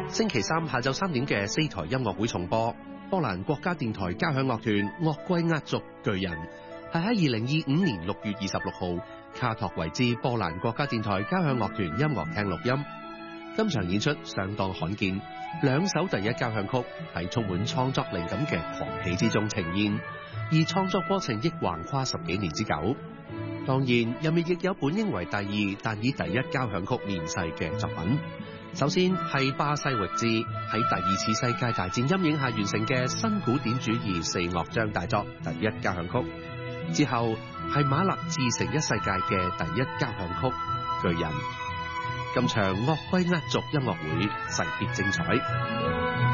星期三下晝3點嘅4台音樂會重播，波蘭國家電台交響樂團樂季壓軸巨人係喺2025年6月26號卡托維茲波蘭國家電台交響樂團音樂廳錄音。今場演出相當罕見，2首第一交響曲喺充滿創作靈感嘅狂喜之中呈現，而創作過程亦橫跨10幾年之久。當然，入面亦有本應為第二但以第一交響曲面世嘅作品。首先係巴西域治喺第2次世界大戰陰影下完成嘅新古典主義4樂章大作第一交響曲，之後係馬勒自成一世界嘅第一交響曲巨人。今場樂季壓軸音樂會勢必精彩。